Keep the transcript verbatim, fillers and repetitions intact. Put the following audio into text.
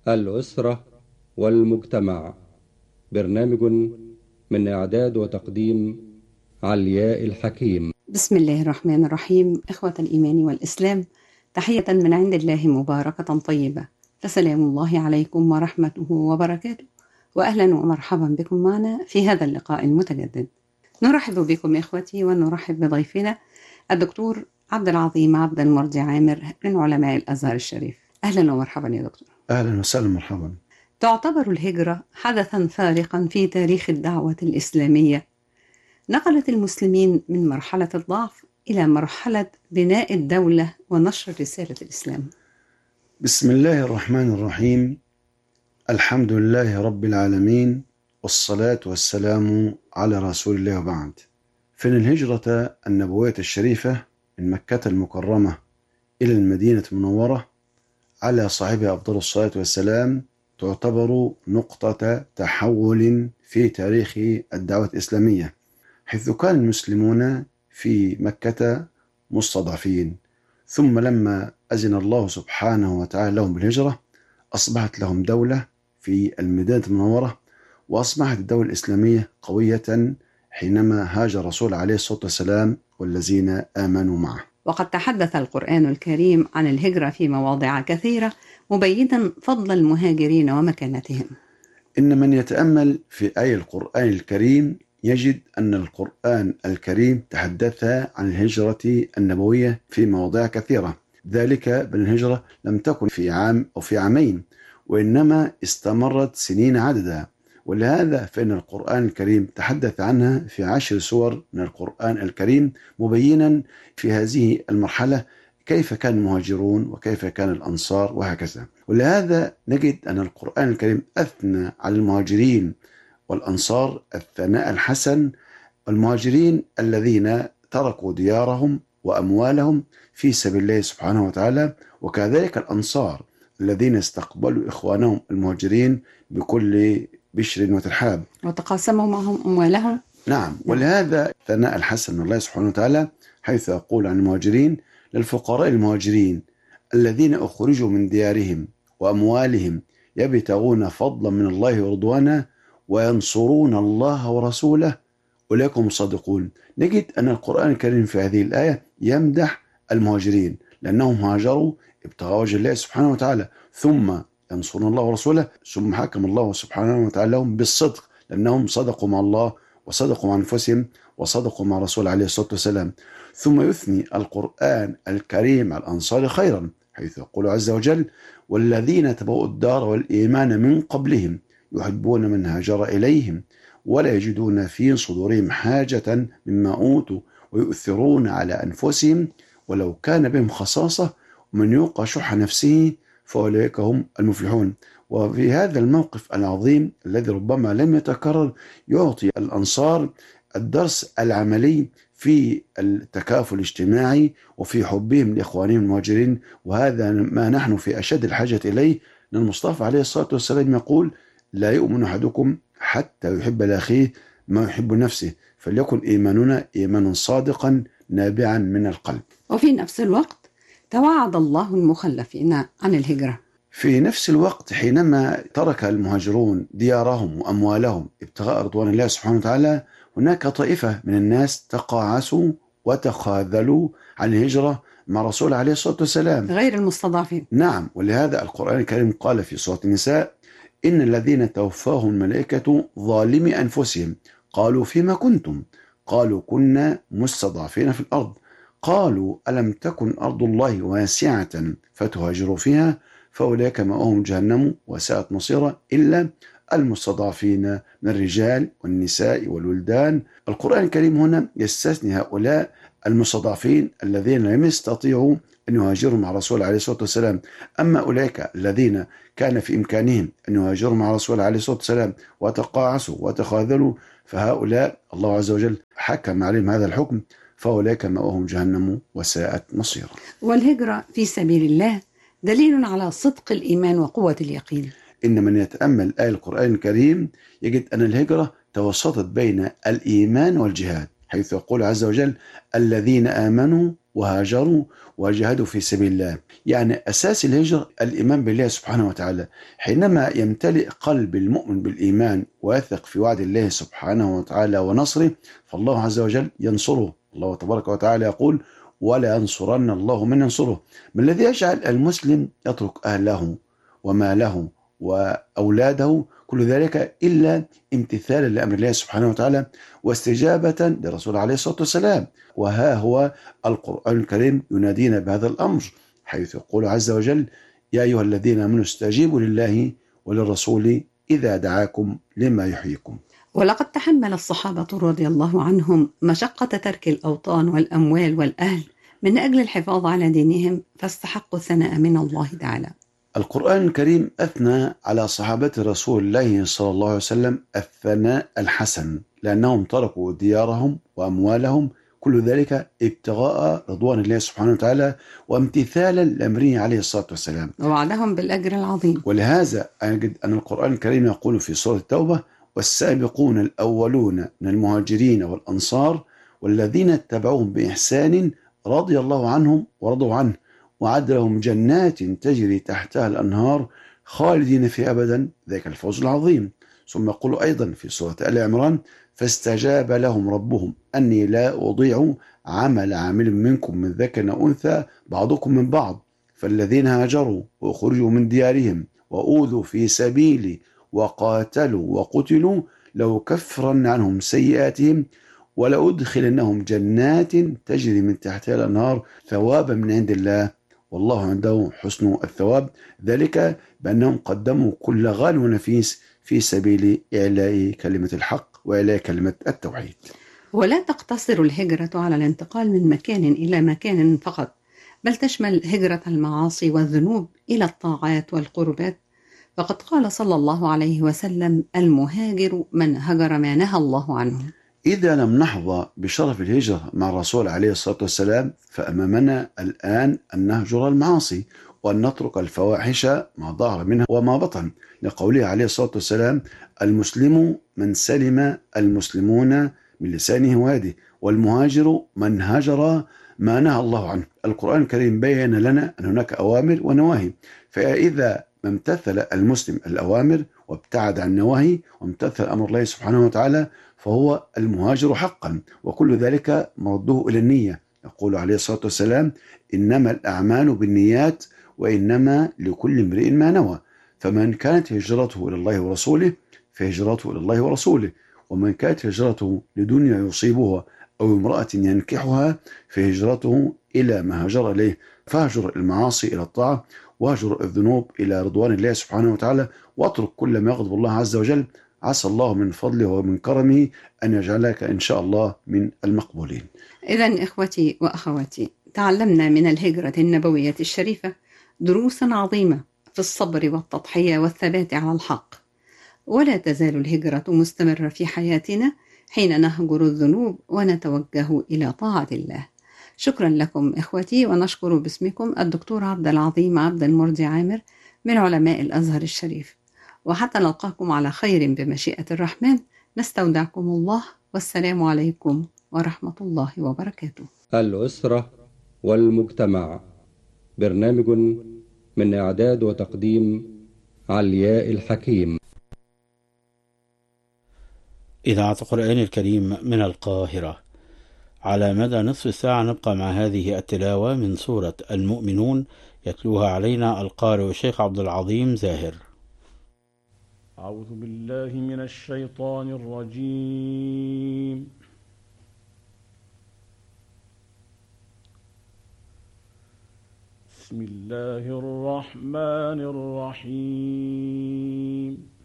الأسرة والمجتمع. برنامج من إعداد وتقديم علياء الحكيم. بسم الله الرحمن الرحيم. إخوة الإيمان والإسلام، تحية من عند الله مباركة طيبة، فسلام الله عليكم ورحمته وبركاته، وأهلا ومرحبا بكم معنا في هذا اللقاء المتجدد. نرحب بكم إخوتي، ونرحب بضيفنا الدكتور عبد العظيم عبد المرضي عامر من علماء الأزهر الشريف. أهلا ومرحبا يا دكتور. أهلا وسهلا مرحبا. تعتبر الهجرة حدثا فارقا في تاريخ الدعوة الإسلامية، نقلت المسلمين من مرحلة الضعف إلى مرحلة بناء الدولة ونشر رسالة الإسلام. بسم الله الرحمن الرحيم. الحمد لله رب العالمين، والصلاة والسلام على رسول الله وبعد. فإن الهجرة النبوية الشريفة من مكة المكرمة إلى المدينة المنورة على صاحبها أفضل الصلاة والسلام تعتبر نقطة تحول في تاريخ الدعوة الإسلامية، حيث كان المسلمون في مكة مستضعفين، ثم لما أذن الله سبحانه وتعالى لهم بالهجرة أصبحت لهم دولة في المدينة المنورة، وأصبحت الدولة الإسلامية قوية حينما هاجر الرسول عليه الصلاة والسلام والذين آمنوا معه. وقد تحدث القرآن الكريم عن الهجرة في مواضع كثيرة، مبينا فضل المهاجرين ومكانتهم. إن من يتأمل في آية القرآن الكريم يجد أن القرآن الكريم تحدث عن الهجرة النبوية في مواضع كثيرة، ذلك بأن الهجرة لم تكن في عام أو في عامين، وإنما استمرت سنين عددا، ولهذا فإن القرآن الكريم تحدث عنها في عشر سور من القرآن الكريم، مبينا في هذه المرحلة كيف كان المهاجرون وكيف كان الأنصار وهكذا. ولهذا نجد أن القرآن الكريم أثنى على المهاجرين والأنصار الثناء الحسن، المهاجرين الذين تركوا ديارهم وأموالهم في سبيل الله سبحانه وتعالى، وكذلك الأنصار الذين استقبلوا إخوانهم المهاجرين بكل بشر وترحاب وتقاسموا معهم أموالهم. نعم، ولهذا ثناء الحسن من الله سبحانه وتعالى حيث يقول عن المهاجرين: للفقراء المهاجرين الذين أخرجوا من ديارهم وأموالهم يبتغون فضلا من الله ورضوانا وينصرون الله ورسوله أولئك هم الصادقون. نجد أن القرآن الكريم في هذه الآية يمدح المهاجرين لأنهم هاجروا ابتغاء وجه الله سبحانه وتعالى، ثم ينصرون الله ورسوله، ثم حكم الله سبحانه وتعالى لهم بالصدق لأنهم صدقوا مع الله وصدقوا مع أنفسهم وصدقوا مع رسول عليه الصلاة والسلام. ثم يثني القرآن الكريم على الأنصار خيرا حيث يقول عز وجل: والذين تبوأوا الدار والإيمان من قبلهم يحبون من هاجر إليهم ولا يجدون في صدورهم حاجة مما أوتوا ويؤثرون على أنفسهم ولو كان بهم خصاصة ومن يوق شح نفسه فأولئك هم المفلحون. وفي هذا الموقف العظيم الذي ربما لم يتكرر يعطي الأنصار الدرس العملي في التكافل الاجتماعي وفي حبهم لإخوانهم المهاجرين، وهذا ما نحن في أشد الحاجة إليه. أن المصطفى عليه الصلاة والسلام يقول: لا يؤمن أحدكم حتى يحب لأخيه ما يحب نفسه، فليكن إيماننا إيمانا صادقا نابعا من القلب. وفي نفس الوقت توعد الله المخلفين عن الهجرة. في نفس الوقت حينما ترك المهاجرون ديارهم وأموالهم ابتغاء رضوان الله سبحانه وتعالى، هناك طائفة من الناس تقاعسوا وتخاذلوا عن الهجرة مع رسول عليه الصلاة والسلام، غير المستضعفين. نعم، ولهذا القرآن الكريم قال في سورة النساء: إن الذين توفاهم الملائكة ظالمي أنفسهم قالوا فيما كنتم قالوا كنا مستضعفين في الأرض قالوا ألم تكن أرض الله واسعة فتهاجروا فيها فأولئك مأواهم جهنم وساءت مصيرا إلا المستضعفين من الرجال والنساء والولدان. القرآن الكريم هنا يستثني هؤلاء المستضعفين الذين لم يستطيعوا أن يهاجروا مع رسول عليه الصلاة والسلام. أما أولئك الذين كان في إمكانهم أن يهاجروا مع رسول عليه الصلاة والسلام وتقاعسوا وتخاذلوا فهؤلاء الله عز وجل حكم عليهم هذا الحكم، فأولئك مأواهم جهنم وساءت مصيرا. والهجرة في سبيل الله دليل على صدق الإيمان وقوة اليقين. إن من يتأمل آية القرآن الكريم يجد أن الهجرة توسطت بين الإيمان والجهاد، حيث يقول عز وجل: الذين آمنوا وهاجروا وجاهدوا في سبيل الله. يعني أساس الهجرة الإيمان بالله سبحانه وتعالى. حينما يمتلئ قلب المؤمن بالإيمان ويثق في وعد الله سبحانه وتعالى ونصره، فالله عز وجل ينصره. الله تبارك وتعالى يقول: ولا ينصرن الله من ينصره. ما الذي يجعل المسلم يترك أهله وماله وأولاده كل ذلك إلا امتثالا لأمر الله سبحانه وتعالى واستجابة لرسول عليه الصلاة والسلام؟ وها هو القرآن الكريم ينادينا بهذا الأمر، حيث يقول عز وجل: يا أيها الذين آمنوا استجيبوا لله وللرسول إذا دعاكم لما يحييكم. ولقد تحمل الصحابة رضي الله عنهم مشقة ترك الأوطان والأموال والأهل من أجل الحفاظ على دينهم، فاستحقوا الثناء من الله تعالى. القرآن الكريم أثنى على صحابة رسول الله صلى الله عليه وسلم الثناء الحسن، لأنهم تركوا ديارهم وأموالهم كل ذلك ابتغاء رضوان الله سبحانه وتعالى وامتثالا لأمره عليه الصلاة والسلام، ووعدهم بالأجر العظيم. ولهذا أجد أن القرآن الكريم يقول في سورة التوبة: والسابقون الأولون من المهاجرين والأنصار والذين اتبعوهم بإحسان رضي الله عنهم ورضوا عنه وعد لهم جنات تجري تحتها الأنهار خالدين في أبدا ذاك الفوز العظيم. ثم يقول أيضا في سورة آل عمران: فاستجاب لهم ربهم أني لا أضيع عمل عامل منكم من ذكر أو أنثى بعضكم من بعض فالذين هاجروا وأخرجوا من ديارهم وأوذوا في سبيلي وقاتلوا وقتلوا لو كفرن عنهم سيئاتهم ولأدخلنهم جنات تجري من تحتها الأنهار ثوابا من عند الله والله عنده حسن الثواب، ذلك بأنهم قدموا كل غال ونفيس في سبيل إعلاء كلمة الحق وإعلاء كلمة التوحيد. ولا تقتصر الهجرة على الانتقال من مكان إلى مكان فقط، بل تشمل هجرة المعاصي والذنوب إلى الطاعات والقربات، فقد قال صلى الله عليه وسلم: المهاجر من هجر ما نهى الله عنه. إذا لم نحظى بشرف الهجرة مع الرسول عليه الصلاة والسلام فأمامنا الآن أن نهجر المعاصي وأن نترك الفواحش ما ظهر منها وما بطن، لقوله عليه الصلاة والسلام: المسلم من سلم المسلمون من لسانه ويده والمهاجر من هاجر ما نهى الله عنه. القرآن الكريم بين لنا أن هناك أوامر ونواهي، فإذا ما امتثل المسلم الأوامر وابتعد عن النواهي وامتثل أمر الله سبحانه وتعالى فهو المهاجر حقا، وكل ذلك مرده إلى النية. يقول عليه الصلاة والسلام: إنما الأعمال بالنيات وإنما لكل امرئ ما نوى، فمن كانت هجرته إلى الله ورسوله فهجرته إلى الله ورسوله، ومن كانت هجرته لدنيا يصيبها أو امرأة ينكحها فهجرته إلى ما هاجر إليه. فاهجر المعاصي إلى الطاعة واهجر الذنوب إلى رضوان الله سبحانه وتعالى، واترك كل ما يغضب الله عز وجل. عسى الله من فضله ومن كرمه أن يجعلك إن شاء الله من المقبولين. إذن إخوتي وأخواتي، تعلمنا من الهجرة النبوية الشريفة دروسا عظيمة في الصبر والتضحية والثبات على الحق، ولا تزال الهجرة مستمرة في حياتنا حين نهجر الذنوب ونتوجه إلى طاعة الله. شكرا لكم إخوتي، ونشكر باسمكم الدكتور عبد العظيم عبد المرضي عامر من علماء الأزهر الشريف، وحتى نلقاكم على خير بمشيئة الرحمن، نستودعكم الله، والسلام عليكم ورحمة الله وبركاته. الأسرة والمجتمع، برنامج من إعداد وتقديم علياء الحكيم. إذاعة القرآن الكريم من القاهرة. على مدى نصف ساعة نبقى مع هذه التلاوة من سورة المؤمنون، يتلوها علينا القارئ الشيخ عبد العظيم زاهر. أعوذ بالله من الشيطان الرجيم. بسم الله الرحمن الرحيم.